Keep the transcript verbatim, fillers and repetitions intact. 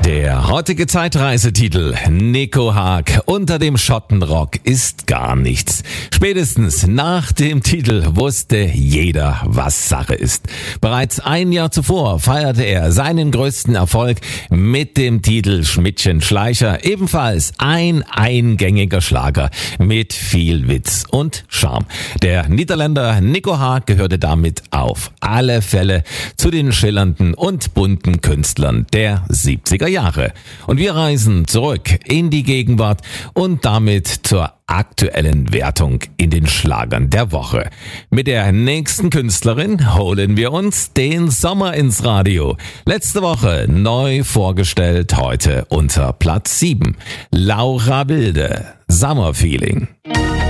Der heutige Zeitreisetitel Nico Haag unter dem Schottenrock ist gar nichts. Spätestens nach dem Titel wusste jeder, was Sache ist. Bereits ein Jahr zuvor feierte er seinen größten Erfolg mit dem Titel Schmidtchen Schleicher, ebenfalls ein eingängiger Schlager mit viel Witz und Charme. Der Niederländer Nico Haag gehörte damit auf alle Fälle zu den schillernden und bunten Künstlern der siebziger Jahre. Und wir reisen zurück in die Gegenwart und damit zur aktuellen Wertung in den Schlagern der Woche. Mit der nächsten Künstlerin holen wir uns den Sommer ins Radio. Letzte Woche neu vorgestellt, heute unter Platz sieben. Laura Wilde, Summer Feeling.